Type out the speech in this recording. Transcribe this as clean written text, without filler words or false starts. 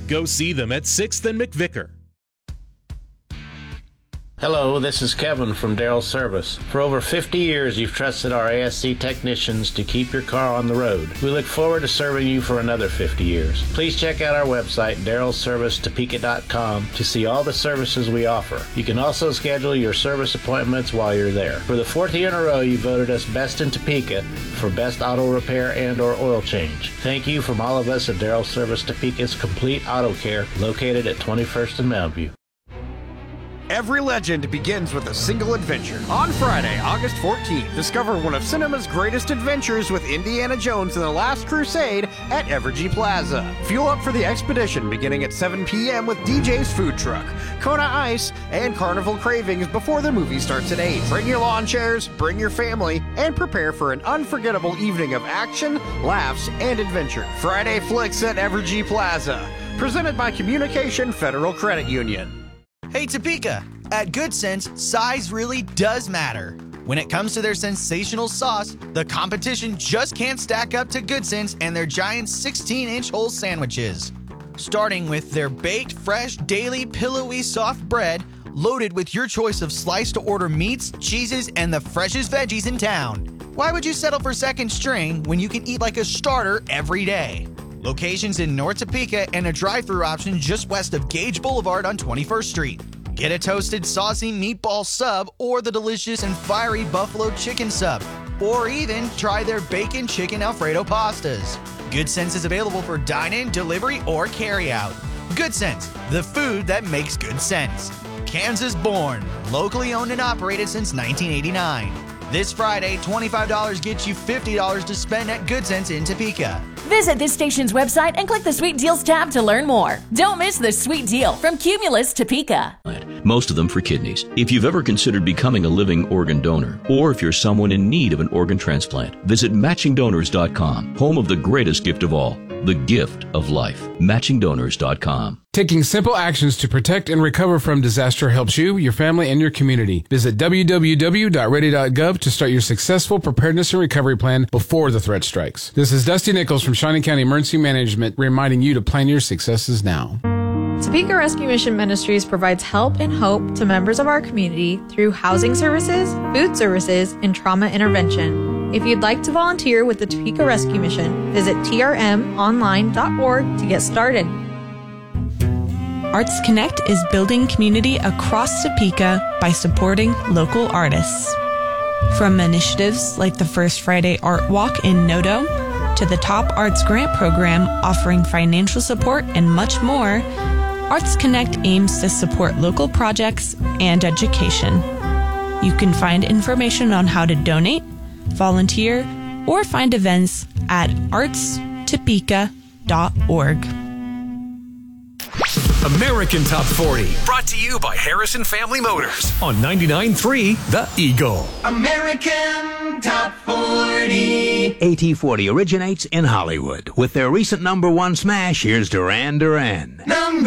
Go see them at 6th and McVicker. Hello, this is Kevin from Darrell Service. For over 50 years, you've trusted our ASC technicians to keep your car on the road. We look forward to serving you for another 50 years. Please check out our website, darrellservicetopeka.com, to see all the services we offer. You can also schedule your service appointments while you're there. For the 4th year in a row, you voted us Best in Topeka for Best Auto Repair and or Oil Change. Thank you from all of us at Darrell Service Topeka's Complete Auto Care, located at 21st and Mountain View. Every legend begins with a single adventure. On Friday, August 14th, discover one of cinema's greatest adventures with Indiana Jones and the Last Crusade at Evergy Plaza. Fuel up for the expedition beginning at 7 p.m. with DJ's Food Truck, Kona Ice, and Carnival Cravings before the movie starts at 8. Bring your lawn chairs, bring your family, and prepare for an unforgettable evening of action, laughs, and adventure. Friday Flicks at Evergy Plaza. Presented by Communication Federal Credit Union. Hey Topeka, at Good Sense, size really does matter. When it comes to their sensational sauce, the competition just can't stack up to Good Sense and their giant 16-inch whole sandwiches. Starting with their baked, fresh, daily, pillowy, soft bread, loaded with your choice of sliced-to-order meats, cheeses, and the freshest veggies in town. Why would you settle for second string when you can eat like a starter every day? Locations in North Topeka and a drive-thru option just west of Gage Boulevard on 21st Street. Get a toasted, saucy meatball sub or the delicious and fiery buffalo chicken sub. Or even try their bacon chicken Alfredo pastas. Good Sense is available for dine-in, delivery, or carry-out. Good Sense, the food that makes good sense. Kansas born, locally owned and operated since 1989. This Friday, $25 gets you $50 to spend at Good Sense in Topeka. Visit this station's website and click the Sweet Deals tab to learn more. Don't miss the sweet deal from Cumulus Topeka. Most of them for kidneys. If you've ever considered becoming a living organ donor, or if you're someone in need of an organ transplant, visit MatchingDonors.com, home of the greatest gift of all, the gift of life. MatchingDonors.com. Taking simple actions to protect and recover from disaster helps you, your family, and your community. Visit www.ready.gov to start your successful preparedness and recovery plan before the threat strikes. This is Dusty Nichols from Shawnee County Emergency Management reminding you to plan your successes now. Topeka Rescue Mission Ministries provides help and hope to members of our community through housing services, food services, and trauma intervention. If you'd like to volunteer with the Topeka Rescue Mission, visit trmonline.org to get started. Arts Connect is building community across Topeka by supporting local artists. From initiatives like the First Friday Art Walk in Noto to the Top Arts Grant Program offering financial support and much more, Arts Connect aims to support local projects and education. You can find information on how to donate, volunteer, or find events at artstopeka.org. American Top 40, brought to you by Harrison Family Motors on 99.3 The Eagle. American Top 40. AT40 originates in Hollywood. With their recent #1 smash, here's Duran Duran.